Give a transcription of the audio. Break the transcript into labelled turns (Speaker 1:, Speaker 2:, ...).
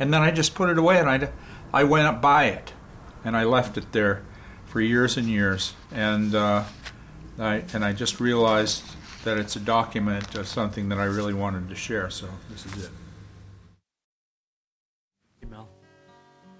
Speaker 1: and then I just put it away, and I went up by it, and I left it there for years and years, and I just realized that it's a document of something that I really wanted to share. So this is it.